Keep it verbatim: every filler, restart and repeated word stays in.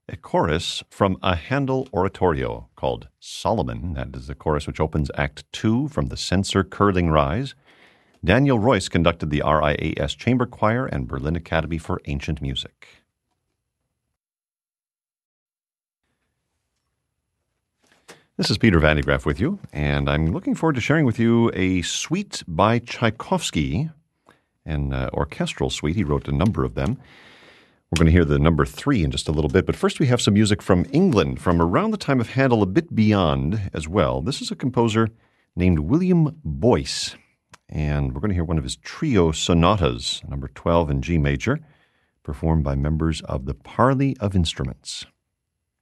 a chorus from a Handel oratorio called Solomon. That is the chorus which opens Act Two from the Censer Curling Rise. Daniel Royce conducted the R I A S Chamber Choir and Berlin Academy for Ancient Music. This is Peter Van de Graaff with you, and I'm looking forward to sharing with you a suite by Tchaikovsky, an uh, orchestral suite. He wrote a number of them. We're going to hear the number three in just a little bit, but first we have some music from England, from around the time of Handel, a bit beyond as well. This is a composer named William Boyce, and we're going to hear one of his trio sonatas, number twelve in G major, performed by members of the Parley of Instruments.